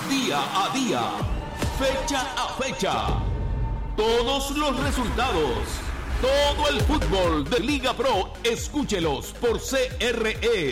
día a día, fecha a fecha. Todos los resultados, todo el fútbol de Liga Pro, escúchelos por CRE